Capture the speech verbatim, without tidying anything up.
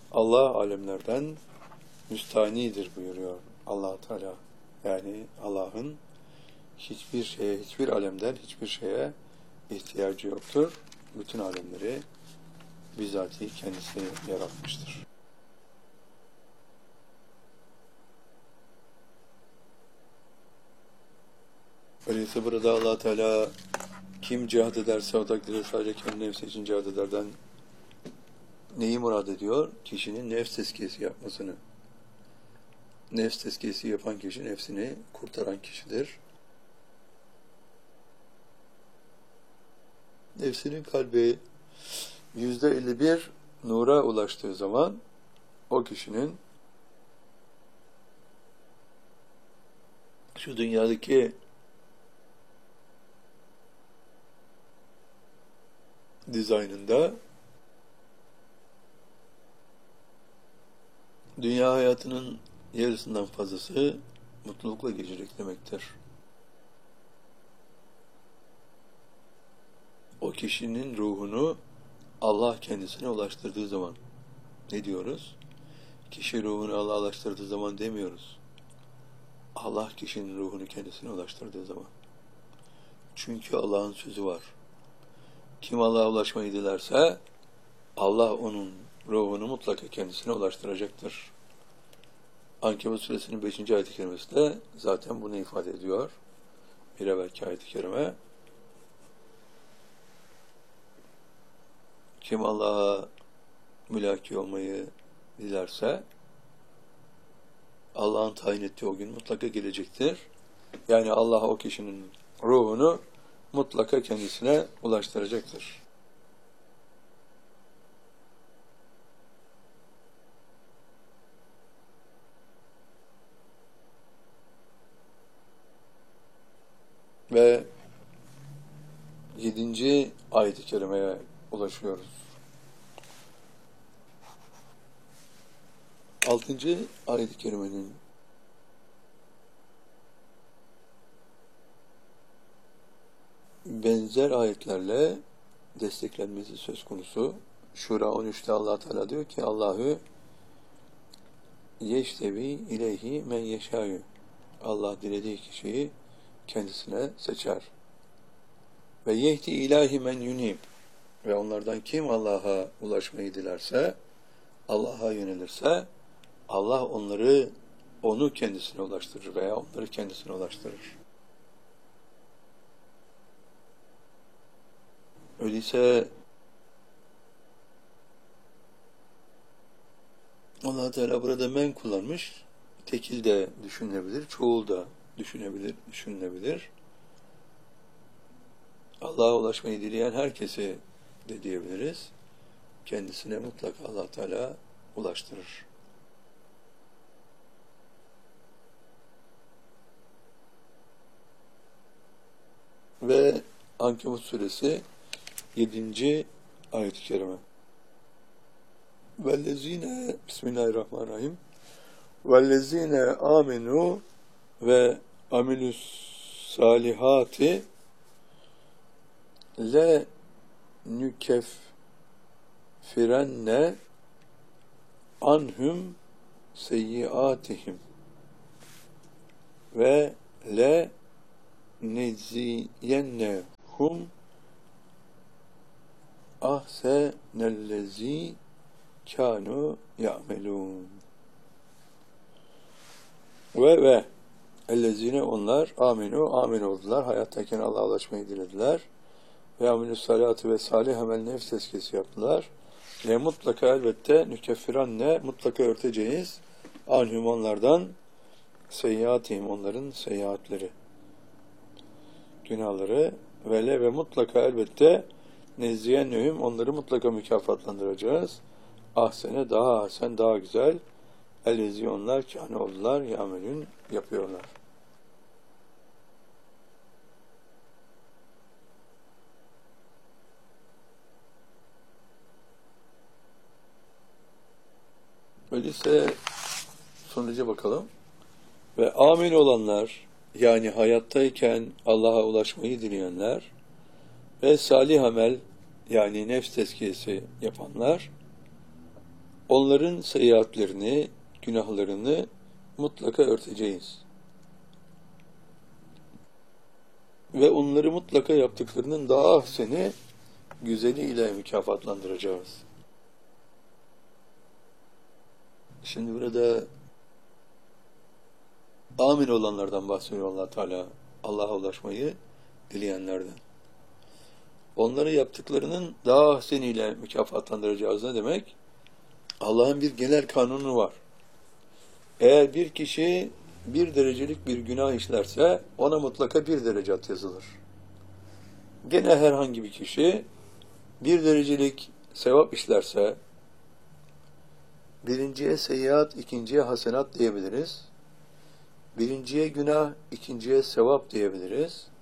Allah alemlerden müstanidir buyuruyor Allah Teala. Yani Allah'ın hiçbir şeye, hiçbir alemden hiçbir şeye ihtiyacı yoktur. Bütün alemleri bizatihi kendisi yaratmıştır. Öyleyse burada Allah Teala kim cihad ederse o takdirde sadece kendi nefsi için cihad ederden neyi murad ediyor? Kişinin nefs tezkiyesi yapmasını. Nefs tezkiyesi yapan kişi nefsini kurtaran kişidir. Nefsinin kalbi yüzde elli bir nura ulaştığı zaman o kişinin şu dünyadaki dizaynında dünya hayatının yarısından fazlası mutlulukla geçecek demektir. O kişinin ruhunu Allah kendisine ulaştırdığı zaman ne diyoruz? Kişi ruhunu Allah'a ulaştırdığı zaman demiyoruz. Allah kişinin ruhunu kendisine ulaştırdığı zaman. Çünkü Allah'ın sözü var. Kim Allah'a ulaşmayı dilerse Allah onun ruhunu mutlaka kendisine ulaştıracaktır. Ankebut suresinin beşinci ayet-i kerimesi de zaten bunu ifade ediyor. Bir evvelki ayet-i kerime. Kim Allah'a mülaki olmayı dilerse Allah'ın tayin ettiği o gün mutlaka gelecektir. Yani Allah o kişinin ruhunu mutlaka kendisine ulaştıracaktır. Ve yedinci ayet-i kerimeye ulaşıyoruz. Altıncı ayet-i kerimenin benzer ayetlerle desteklenmesi söz konusu. Şura on üçte Allah Teala diyor ki Allahü yeştevi ileyhi men yeşâyü. Allah dilediği kişiyi kendisine seçer. Ve yehdi ilahi men yunib. Ve onlardan kim Allah'a ulaşmayı dilerse, Allah'a yönelirse, Allah onları, onu kendisine ulaştırır veya onları kendisine ulaştırır. Öyleyse Allah Teala burada men kullanmış, tekil de düşünülebilir, çoğul da düşünebilir, düşünülebilir. Allah'a ulaşmayı dileyen herkese de diyebiliriz. Kendisine mutlaka Allah Teala ulaştırır. Ve Ankebut suresi yedinci ayet-i kerime. Vellezine Bismillahirrahmanirrahim. Vellezine amenu ve amilus salihati le nükeffirenne anhum seyyiatihim ve le neziyennehum ahsenellezi kânû ya'melûn. Ve ve ellezine onlar aminu amin oldular. Hayattayken Allah'a ulaşmayı dilediler. Ve amilü salatı ve salih amel nefs tezkiyesi yaptılar. Ve mutlaka elbette nükeffiranne mutlaka örteceğiz. Anhum onlardan seyyiatihim onların seyyiatleri. Günahları ve le ve mutlaka elbette nezziyennehum onları mutlaka mükafatlandıracağız. Ahsene daha ahsen daha güzel. Ellezi onlar kâne oldular yâmelün yapıyorlar. Öyleyse sonuca bakalım. Ve amin olanlar yani hayattayken Allah'a ulaşmayı dileyenler ve salih amel yani nefs tezkiyesi yapanlar onların seyahatlerini, günahlarını mutlaka örteceğiz. Ve onları mutlaka yaptıklarının daha ahseni, güzeliyle mükafatlandıracağız. Şimdi burada amin olanlardan bahsediyor Allah Teala, Allah'a ulaşmayı dileyenlerden. Onları yaptıklarının daha ahseniyle mükafatlandıracağız ne demek? Allah'ın bir genel kanunu var. Eğer bir kişi bir derecelik bir günah işlerse ona mutlaka bir derecat yazılır. Gene herhangi bir kişi bir derecelik sevap işlerse birinciye seyyiat, ikinciye hasenat diyebiliriz. Birinciye günah, ikinciye sevap diyebiliriz.